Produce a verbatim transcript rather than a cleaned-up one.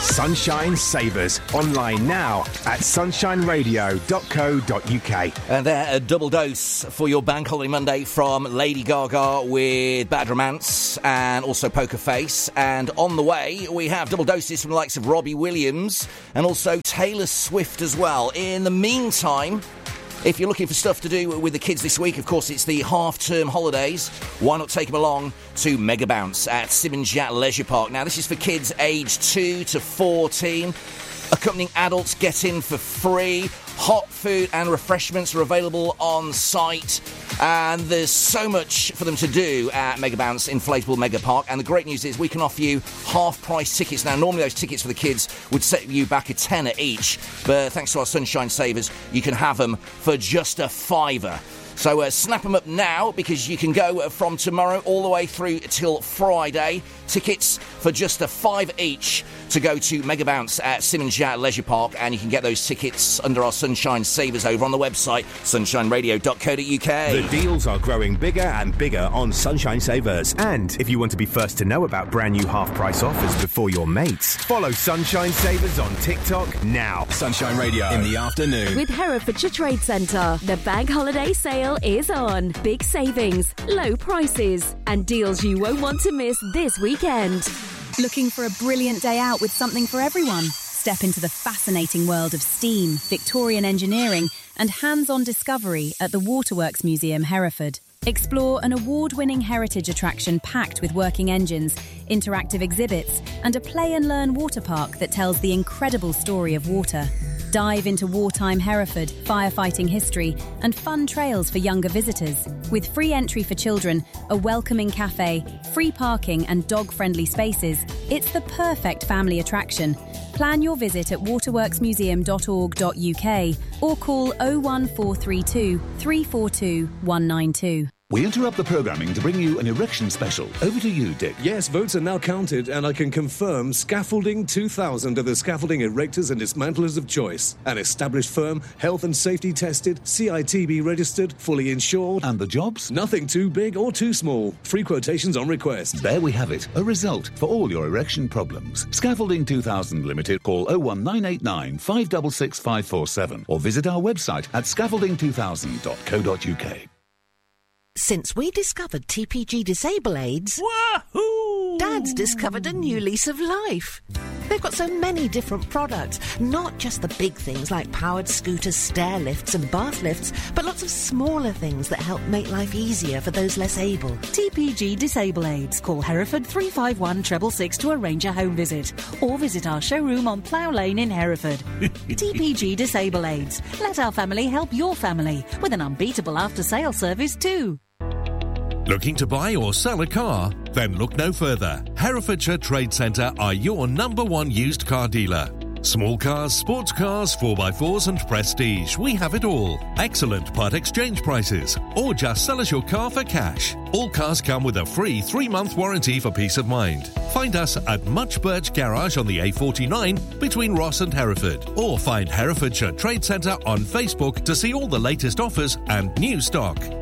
Sunshine Savers. Online now at sunshine radio dot co dot uk. And there, a double dose for your Bank Holiday Monday from Lady Gaga with Bad Romance and also Poker Face. And on the way, we have double doses from the likes of Robbie Williams and also Taylor Swift as well. In the meantime, if you're looking for stuff to do with the kids this week, of course, it's the half-term holidays. Why not take them along to Mega Bounce at Simmons-Jatt Leisure Park? Now, this is for kids aged two to fourteen. Accompanying adults get in for free. Hot food and refreshments are available on site. And there's so much for them to do at Mega Bounce Inflatable Mega Park. And the great news is we can offer you half-price tickets. Now, normally those tickets for the kids would set you back a tenner each. But thanks to our Sunshine Savers, you can have them for just a fiver. So uh, snap them up now, because you can go from tomorrow all the way through till Friday. Tickets for just a five each to go to Mega Bounce at Simmons-Jatt Leisure Park, and you can get those tickets under our Sunshine Savers over on the website sunshine radio dot co dot uk. The deals are growing bigger and bigger on Sunshine Savers. And if you want to be first to know about brand new half-price offers before your mates, follow Sunshine Savers on TikTok now. Sunshine Radio in the afternoon. With Herefordshire Trade Centre, the Bank Holiday Sale is on. Big savings, low prices, and deals you won't want to miss this weekend. Looking for a brilliant day out with something for everyone? Step into the fascinating world of steam, Victorian engineering, and hands-on discovery at the Waterworks Museum, Hereford. Explore an award-winning heritage attraction packed with working engines, interactive exhibits, and a play-and-learn water park that tells the incredible story of water. Dive into wartime Hereford, firefighting history, and fun trails for younger visitors. With free entry for children, a welcoming cafe, free parking and dog-friendly spaces, it's the perfect family attraction. Plan your visit at waterworks museum dot org dot uk or call oh one four three two, three four two, one nine two. We interrupt the programming to bring you an erection special. Over to you, Dick. Yes, votes are now counted, and I can confirm Scaffolding two thousand are the scaffolding erectors and dismantlers of choice. An established firm, health and safety tested, C I T B registered, fully insured. And the jobs? Nothing too big or too small. Free quotations on request. There we have it. A result for all your erection problems. Scaffolding two thousand Limited. Call oh one nine eight nine, five six six, five four seven or visit our website at scaffolding two thousand dot co dot uk. Since we discovered T P G Disable Aids, Wahoo! Dad's discovered a new lease of life. They've got so many different products, not just the big things like powered scooters, stair lifts and bath lifts, but lots of smaller things that help make life easier for those less able. T P G Disable Aids. Call Hereford three five one, six six six to arrange a home visit, or visit our showroom on Plough Lane in Hereford. T P G Disable Aids. Let our family help your family with an unbeatable after-sale service too. Looking to buy or sell a car? Then look no further. Herefordshire Trade Centre are your number one used car dealer. Small cars, sports cars, four by fours and prestige. We have it all. Excellent part exchange prices. Or just sell us your car for cash. All cars come with a free three-month warranty for peace of mind. Find us at Much Birch Garage on the A forty-nine between Ross and Hereford. Or find Herefordshire Trade Centre on Facebook to see all the latest offers and new stock.